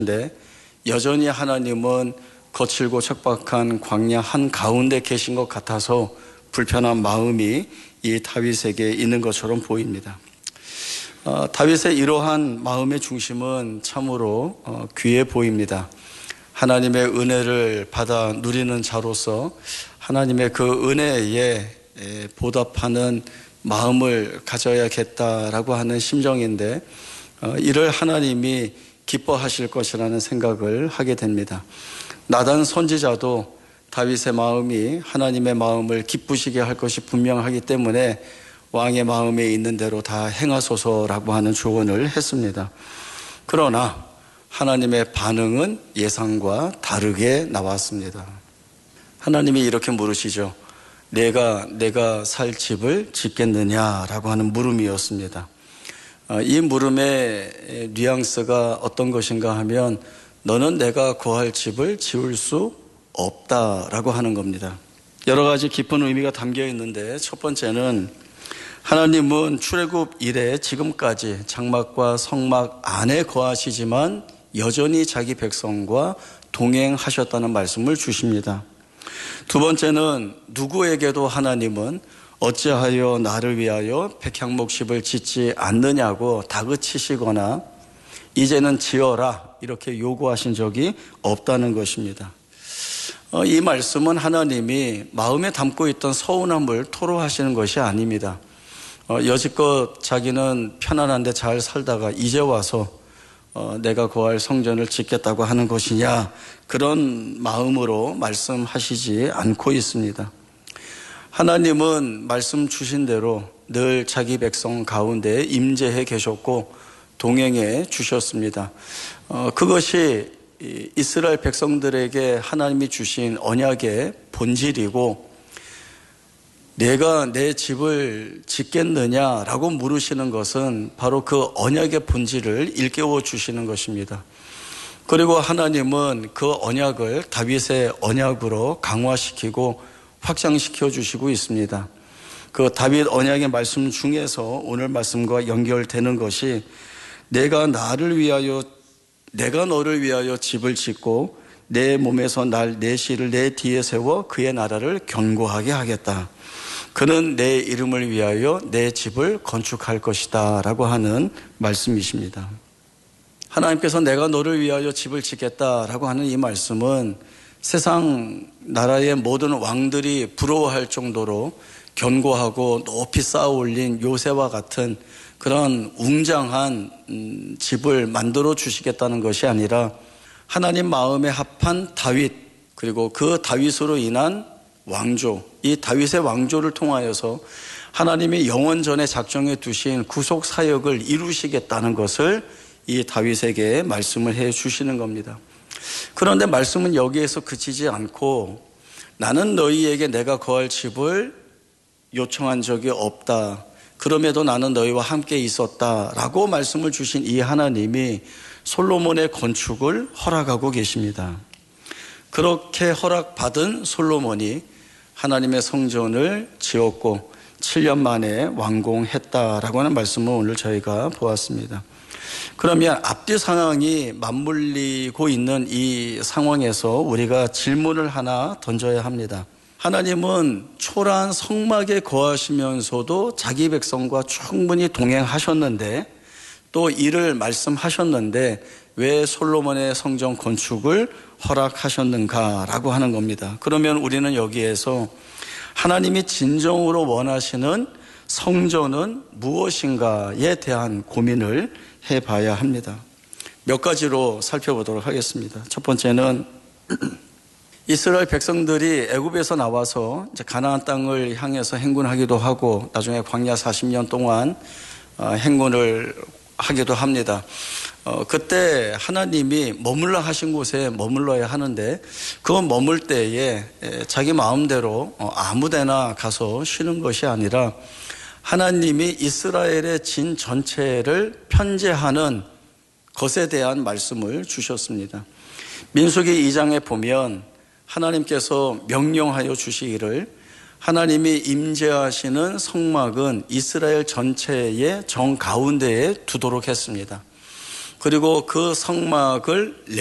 근데 여전히 하나님은 거칠고 척박한 광야 한가운데 계신 것 같아서 불편한 마음이 이 다윗에게 있는 것처럼 보입니다. 다윗의 이러한 마음의 중심은 참으로 귀해 보입니다. 하나님의 은혜를 받아 누리는 자로서 하나님의 그 은혜에 보답하는 마음을 가져야겠다라고 하는 심정인데, 이를 하나님이 기뻐하실 것이라는 생각을 하게 됩니다. 나단 선지자도 다윗의 마음이 하나님의 마음을 기쁘시게 할 것이 분명하기 때문에 왕의 마음에 있는 대로 다 행하소서라고 하는 조언을 했습니다. 그러나 하나님의 반응은 예상과 다르게 나왔습니다. 하나님이 이렇게 물으시죠. 내가 살 집을 짓겠느냐라고 하는 물음이었습니다. 이 물음의 뉘앙스가 어떤 것인가 하면, 너는 내가 거할 집을 지을 수 없다라고 하는 겁니다. 여러 가지 깊은 의미가 담겨 있는데, 첫 번째는 하나님은 출애굽 이래 지금까지 장막과 성막 안에 거하시지만 여전히 자기 백성과 동행하셨다는 말씀을 주십니다. 두 번째는 누구에게도 하나님은 어찌하여 나를 위하여 백향목십을 짓지 않느냐고 다그치시거나 이제는 지어라 이렇게 요구하신 적이 없다는 것입니다. 이 말씀은 하나님이 마음에 담고 있던 서운함을 토로하시는 것이 아닙니다. 여지껏 자기는 편안한데 잘 살다가 이제 와서 내가 거할 성전을 짓겠다고 하는 것이냐, 그런 마음으로 말씀하시지 않고 있습니다. 하나님은 말씀 주신 대로 늘 자기 백성 가운데 임재해 계셨고 동행해 주셨습니다. 그것이 이스라엘 백성들에게 하나님이 주신 언약의 본질이고, 내가 내 집을 짓겠느냐라고 물으시는 것은 바로 그 언약의 본질을 일깨워 주시는 것입니다. 그리고 하나님은 그 언약을 다윗의 언약으로 강화시키고 확장시켜 주시고 있습니다. 그 다윗 언약의 말씀 중에서 오늘 말씀과 연결되는 것이, 내가 너를 위하여 집을 짓고 내 몸에서 날 내실을 내 뒤에 세워 그의 나라를 견고하게 하겠다. 그는 내 이름을 위하여 내 집을 건축할 것이다 라고 하는 말씀이십니다. 하나님께서 내가 너를 위하여 집을 짓겠다라고 하는 이 말씀은 세상 나라의 모든 왕들이 부러워할 정도로 견고하고 높이 쌓아 올린 요새와 같은 그런 웅장한 집을 만들어 주시겠다는 것이 아니라, 하나님 마음에 합한 다윗, 그리고 그 다윗으로 인한 왕조, 이 다윗의 왕조를 통하여서 하나님이 영원전에 작정해 두신 구속 사역을 이루시겠다는 것을 이 다윗에게 말씀을 해 주시는 겁니다. 그런데 말씀은 여기에서 그치지 않고, 나는 너희에게 내가 거할 집을 요청한 적이 없다, 그럼에도 나는 너희와 함께 있었다라고 말씀을 주신 이 하나님이 솔로몬의 건축을 허락하고 계십니다. 그렇게 허락받은 솔로몬이 하나님의 성전을 지었고 7년 만에 완공했다라고 하는 말씀을 오늘 저희가 보았습니다. 그러면 앞뒤 상황이 맞물리고 있는 이 상황에서 우리가 질문을 하나 던져야 합니다. 하나님은 초라한 성막에 거하시면서도 자기 백성과 충분히 동행하셨는데, 또 이를 말씀하셨는데 왜 솔로몬의 성전 건축을 허락하셨는가라고 하는 겁니다. 그러면 우리는 여기에서 하나님이 진정으로 원하시는 성전은 무엇인가에 대한 고민을 해봐야 합니다. 몇 가지로 살펴보도록 하겠습니다. 첫 번째는 이스라엘 백성들이 애굽에서 나와서 이제 가나안 땅을 향해서 행군하기도 하고 나중에 광야 40년 동안 행군을 하기도 합니다. 그때 하나님이 머물러 하신 곳에 머물러야 하는데, 그 머물 때에 자기 마음대로 아무데나 가서 쉬는 것이 아니라 하나님이 이스라엘의 진 전체를 편재하는 것에 대한 말씀을 주셨습니다. 민수기 2장에 보면 하나님께서 명령하여 주시기를, 하나님이 임재하시는 성막은 이스라엘 전체의 정 가운데에 두도록 했습니다. 그리고 그 성막을